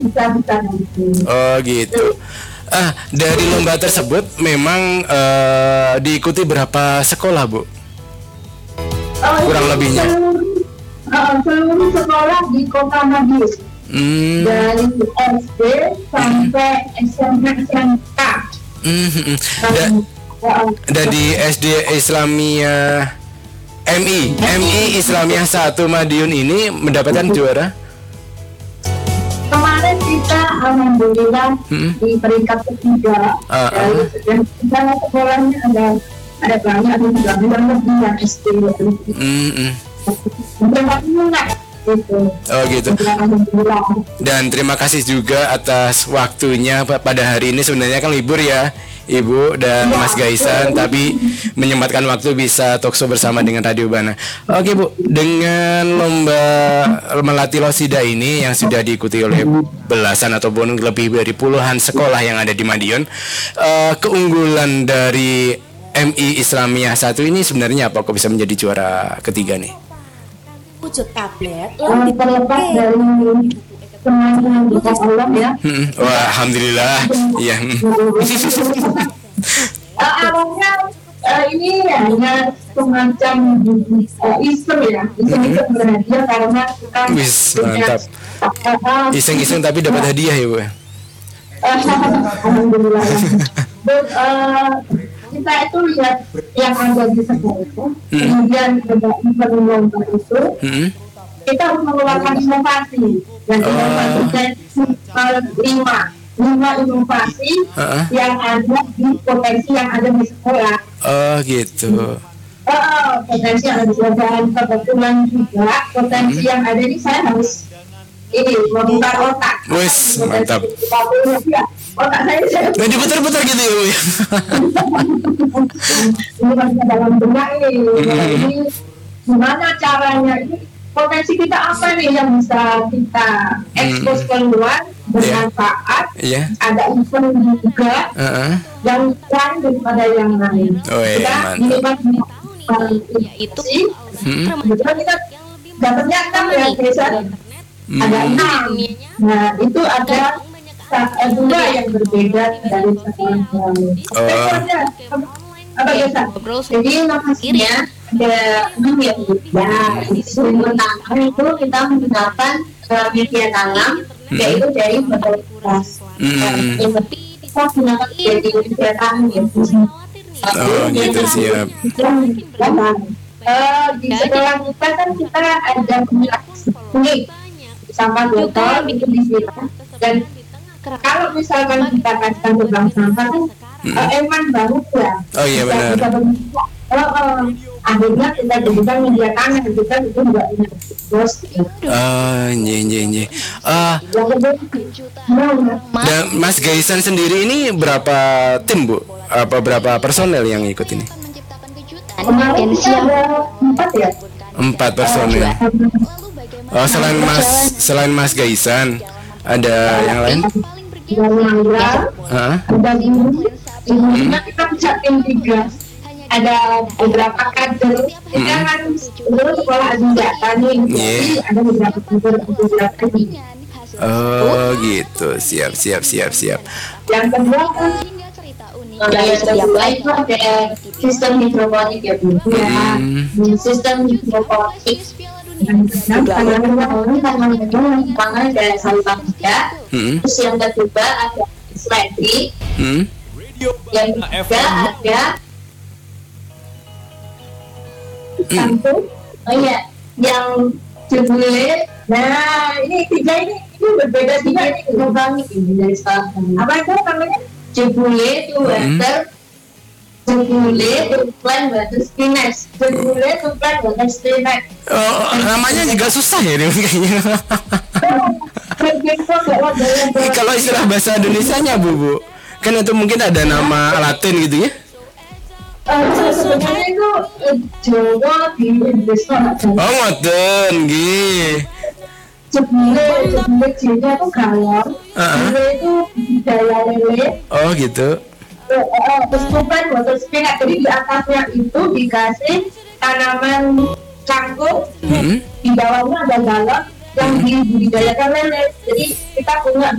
bisa nanti. Oh gitu. Dari lomba tersebut memang diikuti berapa sekolah, Bu? Kurang lebihnya. Seluruh sekolah di Kota Madiun. Dari SD sampai SMP SMK. Dan di SD Islamiyah MI Islamiyah 1 Madiun ini mendapatkan juara. Kemarin kita alhamdulillah di peringkat ketiga. Dari sekian sekolahnya ada banyak, ada lebih yang SD. Oh gitu. Dan terima kasih juga atas waktunya pada hari ini. Sebenarnya kan libur ya Ibu dan Mas Gaisan, tapi menyempatkan waktu bisa talkshow bersama dengan Radio Bana. Oke Bu, dengan lomba melatih Losida ini yang sudah diikuti oleh belasan ataupun lebih dari puluhan sekolah yang ada di Madiun, keunggulan dari MI Islamiyah 1 ini sebenarnya apa kok bisa menjadi juara ketiga nih? Wujud tablet terlepas dari semuanya kita Allah ya. Wah, alhamdulillah. Iya. Awalnya ini hanya semacam iseng ya, iseng berhadiah karena kita mantap. Iseng-iseng tapi dapat hadiah ya Bu. Alhamdulillah. Kita itu lihat yang ada di sekolah, kemudian ada event lomba itu, kita harus mengeluarkan inovasi dan lima inovasi yang ada di potensi yang ada di sekolah. Oh gitu. Potensi yang ada di sekolah, dan kebetulan juga potensi yang ada ini saya harus memutar otak. Wes, mantap. Otak saya diputar-putar gitu ya Bu. Ini masih dalam benak ini gimana caranya, ini potensi kita apa nih yang bisa kita ekspos keluar bermanfaat. Ada event juga yang lain daripada yang lain. itu kemudian kita dapatnya 6 ya biasa ada 6. Nah itu ada 2 yang berbeda dari sekolah lain. Apa biasa? Jadi inovasinya ada 6 ya. Isu pertama itu kita menggunakan media tanam, yaitu dari berbagai kelas. Kita gunakan dari media tanam ya. Gitu siap. Di sekolah kita kan kita ada kuning sampah botol itu disiram, dan kalau misalkan kita kasihkan ke bank sampah kan emang bagus ya. Oh iya benar. Akhirnya kita jadikan media tanam, kita itu enggak punya bos. Nje. Dan Mas Gaisan sendiri ini berapa tim Bu? Berapa personel yang ikut ini? Kemarin ada 4 ya. 4 personel. Selain Mas Gaisan ada yang lain? Ada ini kita bisa tim 3. Ada beberapa kader. Kita kan dulu sekolah Adinjata nih, jadi ada beberapa kader ini. Oh gitu, siap. Yang kedua kan itu ada sistem hidroponik ya Bu. Sistem hidroponik karena ada saluran tiga. Terus yang kedua ada sliding. Yang ketiga ada kampung. Yang jebule. Nah ini 3 ini berbeda 3 ini hidroponik ini dari sekolah. Apa itu namanya? Jebule itu water, jebule itu plant water spinach, jebule itu plant water spinach. Namanya juga susah ya kayaknya. Kalau istilah bahasa Indonesianya Bu, kan itu mungkin ada nama Latin gitu ya? Sebenarnya itu Jawa di Indonesia. Oh ngoten nggih. Jebule J-nya itu galon, jebule itu budidaya lele. Oh gitu. Terus plant water spinach, jadi di atasnya itu dikasih tanaman kangkung, di bawahnya ada galon yang dibudidayakan lele. Jadi kita punya